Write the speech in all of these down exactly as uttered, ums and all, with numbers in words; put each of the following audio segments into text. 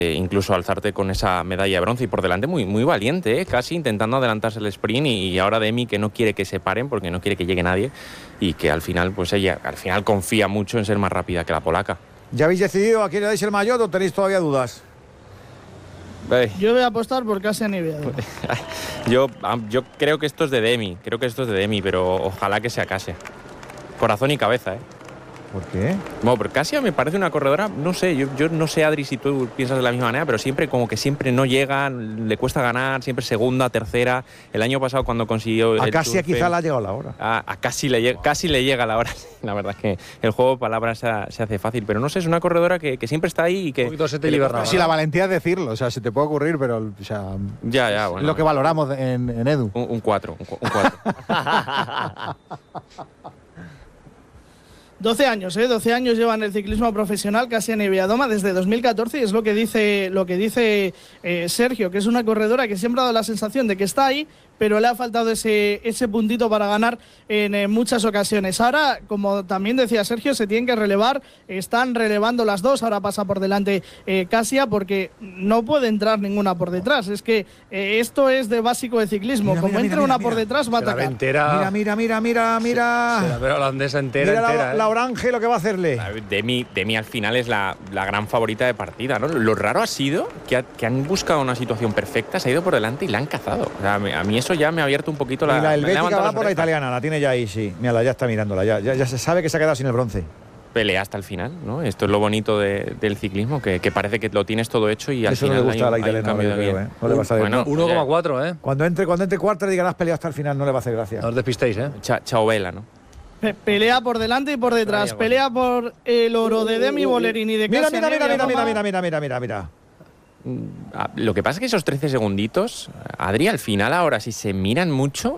eh, incluso alzarte con esa medalla de bronce. Y por delante muy, muy valiente, ¿eh? Casi intentando adelantarse el sprint, y, y ahora Demi, que no quiere que se paren porque no quiere que llegue nadie, y que al final, pues ella al final confía mucho en ser más rápida que la polaca. ¿Ya habéis decidido a quién le dais el maillot o tenéis todavía dudas? Yo voy a apostar por Kasia Niewiadoma. yo, yo creo que esto es de Demi, creo que esto es de Demi, pero ojalá que sea Kasia. Corazón y cabeza, ¿eh? ¿Por qué? Bueno, pero Kasia me parece una corredora, no sé, yo, yo no sé, Adri, si tú piensas de la misma manera, pero siempre como que siempre no llega, le cuesta ganar, siempre segunda, tercera. El año pasado cuando consiguió... A Kasia quizá le ha llegado la hora. A, a casi, le, casi le llega la hora. La verdad es que el juego de palabras se, se hace fácil, pero no sé, es una corredora que, que siempre está ahí y que... Un poquito se te libera. Sí, la valentía es decirlo, o sea, se te puede ocurrir, pero o sea, ya, ya, bueno. Es lo que valoramos en, en Edu. Un cuatro, un cuatro. doce años, ¿eh? doce años lleva en el ciclismo profesional Kasia Niewiadoma desde dos mil catorce, y es lo que dice, lo que dice eh, Sergio, que es una corredora que siempre ha dado la sensación de que está ahí, pero le ha faltado ese, ese puntito para ganar en eh, muchas ocasiones. Ahora, como también decía Sergio, se tienen que relevar, están relevando las dos, ahora pasa por delante eh, Kasia, porque no puede entrar ninguna por detrás. Es que eh, esto es de básico de ciclismo, mira, como mira, entre mira, una mira, por mira. detrás va a atacar. Entera, mira, mira, mira, mira, mira. Se, se la ve holandesa entera, mira entera. La, ¿eh? la Orange lo que va a hacerle. Demi, Demi al final es la, la gran favorita de partida, ¿no? Lo raro ha sido que, ha, que han buscado una situación perfecta, se ha ido por delante y la han cazado. O sea, a mí eso ya me ha abierto un poquito la... Y la helvética va la por la italiana, la tiene ya ahí, sí. Mírala, ya está mirándola, ya, ya, ya se sabe que se ha quedado sin el bronce. Pelea hasta el final, ¿no? Esto es lo bonito de, del ciclismo, que, que parece que lo tienes todo hecho y al eso final no le gusta hay, a la hay italiana, un cambio no de creo, guía. ¿eh? No le vas a ver. Bueno, uno coma cuatro, ¿eh? Cuando entre, cuando entre cuarta digan has peleado hasta el final, no le va a hacer gracia. No os despistéis, ¿eh? Cha, chao vela, ¿no? Pe pelea por delante y por detrás, pelea por el oro de Demi Bollerini de Kasia Mira, mira, mira, mira, Niewiadoma. mira, mira, mira, mira, mira. Lo que pasa es que esos trece segunditos, Adri, al final ahora si se miran mucho,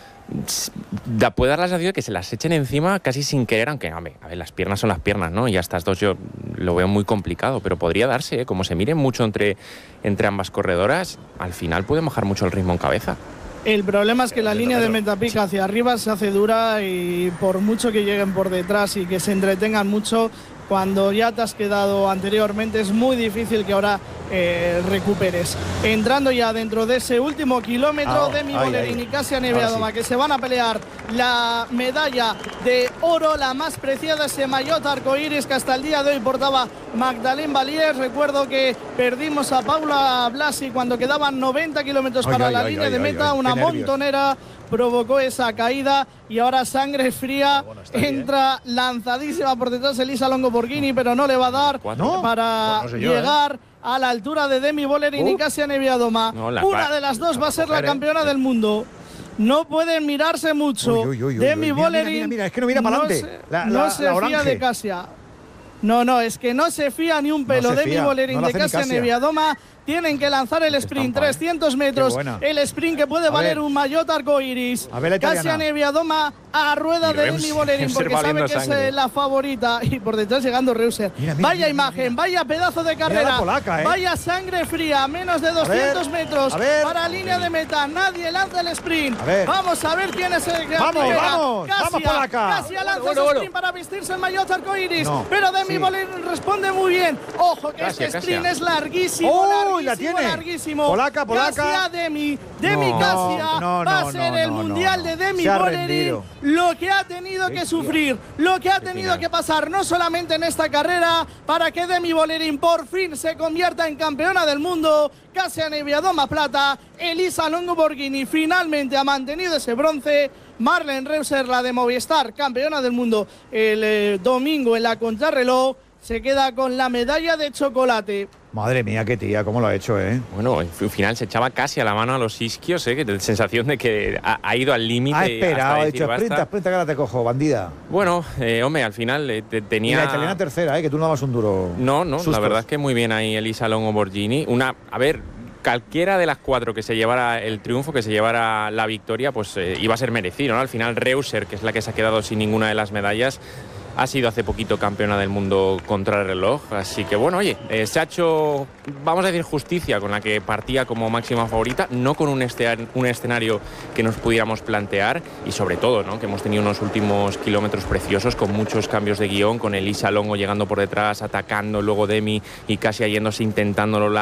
da, puede dar la sensación de que se las echen encima casi sin querer, aunque a ver, a ver, las piernas son las piernas, ¿no? Y a estas dos yo lo veo muy complicado, pero podría darse, ¿eh? Como se miren mucho entre, entre ambas corredoras, al final puede mojar mucho el ritmo en cabeza. El problema es que la línea de meta pica hacia arriba se hace dura, y por mucho que lleguen por detrás y que se entretengan mucho, cuando ya te has quedado anteriormente es muy difícil que ahora eh, recuperes. Entrando ya dentro de ese último kilómetro, oh, Demi ay, Bollerini y ay. Kasia Niewiadoma, sí, que se van a pelear la medalla de oro, la más preciada, ese maillot arcoíris que hasta el día de hoy portaba Magdalene Valier. Recuerdo que perdimos a Paula Blasi cuando quedaban noventa kilómetros para ay, la ay, línea ay, de meta, ay, ay, una montonera provocó esa caída, y ahora sangre fría, bueno, entra bien, lanzadísima por detrás Elisa Longo Borghini, pero no le va a dar ¿no? para bueno, no sé yo, llegar ¿eh? a la altura de Demi Bollerini y uh. Kasia Niewiadoma. No, una de las dos va a ser la campeona del mundo. No pueden mirarse mucho. Uy, uy, uy, Demi Bollerini, mira, mira, mira, es que no mira para adelante. No se, la, no la, se la fía de Kasia. No, no, es que no se fía ni un pelo. No Demi Bollerini no de Kasia Niewiadoma. Tienen que lanzar el sprint, trescientos metros, el sprint que puede valer un maillot arcoiris. Kasia Niewiadoma a rueda de Demi Bollerini, porque sabe que sangre. es la favorita, y por detrás llegando Reuser. Mira, mira, vaya mira, imagen, mira. vaya pedazo de carrera, polaca, ¿eh? Vaya sangre fría, menos de doscientos a ver, metros a ver. para línea de meta, nadie lanza el sprint. A vamos a ver quién es el que Vamos, primera. vamos, Kasia, vamos polaca. Kasia lanza bueno, el sprint bueno. para vestirse el maillot arcoiris, no, pero Demi sí. Bollerini responde muy bien. Ojo que Kasia, este sprint Kasia. es larguísimo, oh, larguísimo, la tiene. larguísimo. Polaca, polaca. Kasia Demi, Demi no, Kasia no, no, va a no, ser no, el no, mundial no, no. de Demi Bollerini. Lo que ha tenido que sufrir, lo que ha tenido que pasar, no solamente en esta carrera, para que Demi Bollerini por fin se convierta en campeona del mundo. Kasia Niewiadoma plata, Elisa Longo Borghini finalmente ha mantenido ese bronce. Marlene Reuser, la de Movistar, campeona del mundo el eh, domingo en la contrarreloj, se queda con la medalla de chocolate. Madre mía, qué tía, cómo lo ha hecho, ¿eh? Bueno, al final se echaba casi a la mano a los isquios, ¿eh? Que la sensación de que ha, ha ido al límite. Ha esperado, ha dicho, basta. sprinta, sprinta, que ahora te cojo, bandida. Bueno, eh, hombre, al final eh, te, tenía... Y la italiana tercera, ¿eh? Que tú no dabas un duro. No, no, sustos. La verdad es que muy bien ahí Elisa Longo Borghini. Una, a ver, cualquiera de las cuatro que se llevara el triunfo, que se llevara la victoria, pues eh, iba a ser merecido, ¿no? Al final Reuser, que es la que se ha quedado sin ninguna de las medallas, ha sido hace poquito campeona del mundo contrarreloj, así que bueno, oye, eh, se ha hecho, vamos a decir, justicia con la que partía como máxima favorita, no con un, este, un escenario que nos pudiéramos plantear y sobre todo, ¿no?, que hemos tenido unos últimos kilómetros preciosos con muchos cambios de guión, con Elisa Longo llegando por detrás, atacando, luego Demi y casi yéndose, intentándolo